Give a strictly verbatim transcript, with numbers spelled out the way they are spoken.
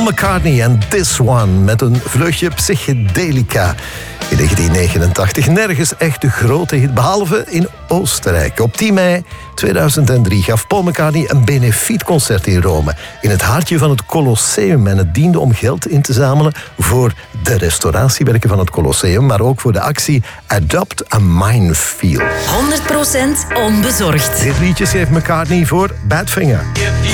McCartney en This One met een vleugje psychedelica. In negentien negenentachtig nergens echt de grote hit, behalve in Oostenrijk. Op tien mei tweeduizend drie gaf Paul McCartney een benefietconcert in Rome, in het hartje van het Colosseum. En het diende om geld in te zamelen voor de restauratiewerken van het Colosseum, maar ook voor de actie Adopt a Minefield. honderd procent onbezorgd. Dit liedje schreef McCartney voor Badfinger.